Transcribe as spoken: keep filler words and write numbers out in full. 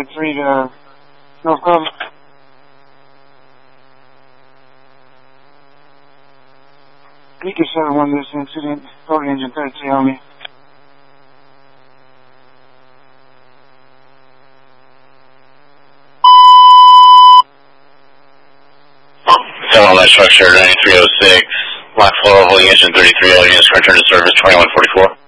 Flight three to North Club. Beacon seven one, this incident, Florida engine thirty-three on me. seven on that structure, ninety-three oh six, Black Floral holding engine thirty-three, all units return to service twenty-one forty-four.